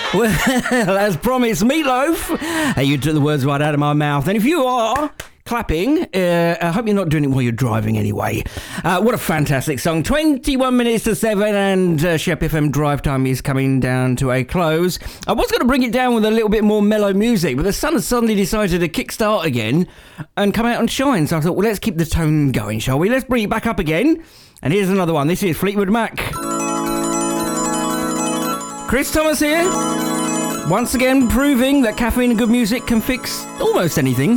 Well, as promised, Meatloaf. You took the words right out of my mouth. And if you are clapping, I hope you're not doing it while you're driving anyway. What a fantastic song. 21 minutes to 7 and Shep FM Drive Time is coming down to a close. I was going to bring it down with a little bit more mellow music, but the sun has suddenly decided to kickstart again and come out and shine. So I thought, well, let's keep the tone going, shall we? Let's bring it back up again. And here's another one. This is Fleetwood Mac. Chris Thomas here. Once again proving that caffeine and good music can fix almost anything.